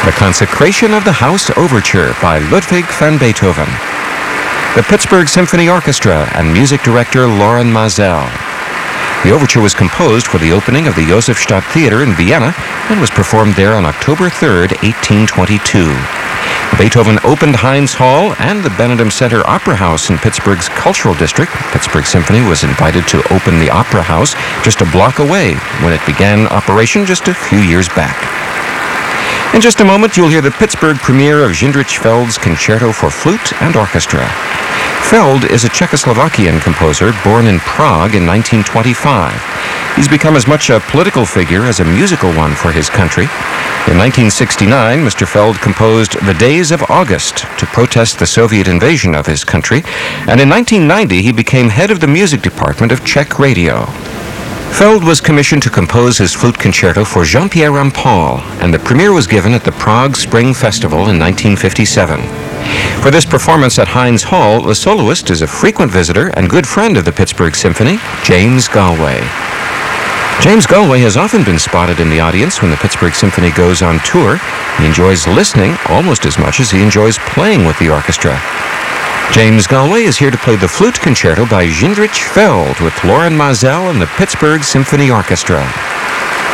The Consecration of the House Overture by Ludwig van Beethoven. The Pittsburgh Symphony Orchestra and music director Lorin Maazel. The overture was composed for the opening of the Josefstadt Theater in Vienna and was performed there on October 3, 1822. Beethoven opened Heinz Hall and the Benedum Center Opera House in Pittsburgh's Cultural District. Pittsburgh Symphony was invited to open the Opera House just a block away when it began operation just a few years back. In just a moment, you'll hear the Pittsburgh premiere of Jindřich Feld's Concerto for Flute and Orchestra. Feld is a Czechoslovakian composer born in Prague in 1925. He's become as much a political figure as a musical one for his country. In 1969, Mr. Feld composed The Days of August to protest the Soviet invasion of his country, and in 1990 he became head of the music department of Czech Radio. Feld was commissioned to compose his flute concerto for Jean-Pierre Rampal, and the premiere was given at the Prague Spring Festival in 1957. For this performance at Heinz Hall, the soloist is a frequent visitor and good friend of the Pittsburgh Symphony, James Galway. James Galway has often been spotted in the audience when the Pittsburgh Symphony goes on tour. He enjoys listening almost as much as he enjoys playing with the orchestra. James Galway is here to play the flute concerto by Jindřich Feld with Lorin Maazel and the Pittsburgh Symphony Orchestra.